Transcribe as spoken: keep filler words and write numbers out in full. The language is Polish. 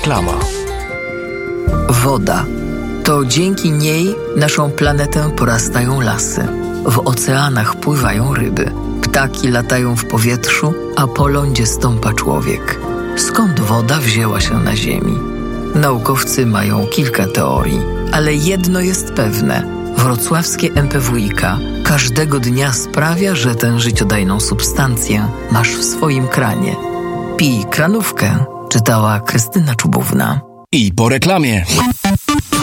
Reklama. Woda. To dzięki niej naszą planetę porastają lasy. W oceanach pływają ryby. Ptaki latają w powietrzu, a po lądzie stąpa człowiek. Skąd woda wzięła się na Ziemi? Naukowcy mają kilka teorii, ale jedno jest pewne. Wrocławskie M P W i K każdego dnia sprawia, że tę życiodajną substancję masz w swoim kranie. Pij kranówkę, czytała Krystyna Czubówna. I po reklamie.